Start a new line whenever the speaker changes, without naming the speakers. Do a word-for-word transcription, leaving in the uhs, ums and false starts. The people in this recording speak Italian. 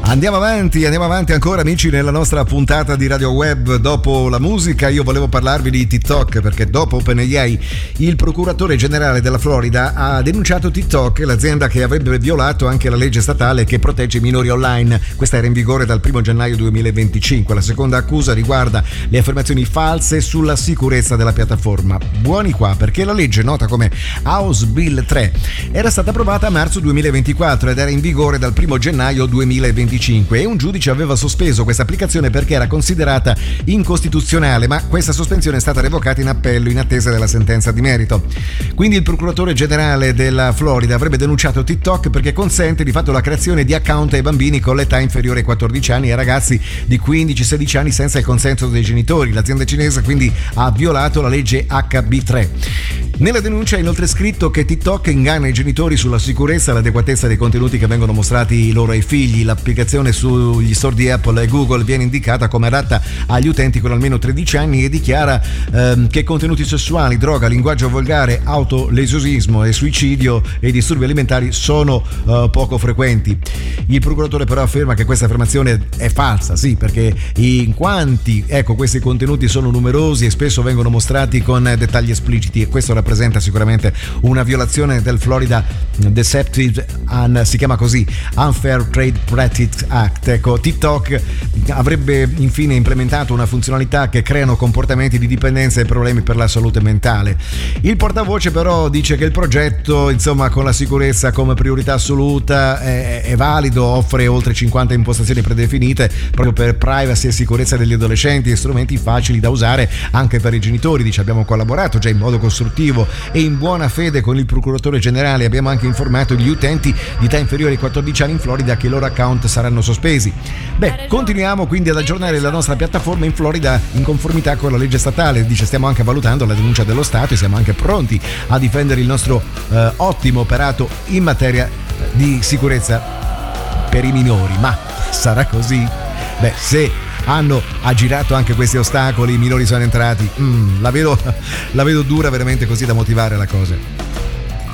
Andiamo avanti, andiamo avanti ancora amici nella nostra puntata di Radio Web. Dopo la musica io volevo parlarvi di TikTok, perché dopo OpenAI il procuratore generale della Florida ha denunciato TikTok, l'azienda che avrebbe violato anche la legge statale che protegge i minori online. Questa era in vigore dal primo gennaio duemilaventicinque. La seconda accusa riguarda le affermazioni false sulla sicurezza della piattaforma. Buoni qua, perché la legge nota come House Bill tre era stata approvata a marzo duemilaventiquattro ed era in vigore dal primo gennaio duemilaventicinque e un giudice aveva sospeso questa applicazione perché era considerata incostituzionale, ma questa sospensione è stata revocata in appello in attesa della sentenza di merito. Quindi il procuratore generale della Florida avrebbe denunciato TikTok perché consente di fatto la creazione di account ai bambini con l'età inferiore ai quattordici anni e ai ragazzi di quindici sedici anni senza il consenso dei genitori. L'azienda cinese quindi ha violato la legge H B tre. Nella denuncia è inoltre scritto che TikTok inganna i genitori sulla sicurezza e l'adeguatezza dei contenuti che vengono mostrati loro ai figli. L'applicazione sugli store di Apple e Google viene indicata come adatta agli utenti con almeno tredici anni e dichiara ehm, che contenuti sessuali, droga, linguaggio volgare, autolesosismo e suicidio e disturbi alimentari sono eh, poco frequenti. Il procuratore però afferma che questa affermazione è falsa, sì, perché in quanti ecco questi contenuti sono numerosi e spesso vengono mostrati con dettagli espliciti, e questo rappresenta sicuramente una violazione del Florida Deceptive and, si chiama così, Unfair Trade Practice Act. Ecco, TikTok avrebbe infine implementato una funzionalità che creano comportamenti di dipendenza e problemi per la salute mentale. Il portavoce però dice che il progetto, insomma, con la sicurezza come priorità assoluta è, è valido, offre oltre cinquanta impostazioni predefinite proprio per privacy e sicurezza degli adolescenti e strumenti facili da usare anche per i genitori. Dice: abbiamo collaborato già in modo costruttivo e in buona fede con il procuratore generale, abbiamo anche informato gli utenti di età inferiore ai quattordici anni in Florida che i loro account saranno sospesi. Beh, continuiamo quindi ad aggiornare la nostra piattaforma in Florida in conformità con la legge statale. Dice: stiamo anche valutando la denuncia dello Stato e siamo anche pronti a difendere il nostro eh, ottimo operato in materia di sicurezza per i minori. Ma sarà così? Beh, se hanno aggirato anche questi ostacoli, i minori sono entrati, mm, la vedo, la vedo dura veramente, così da motivare la cosa.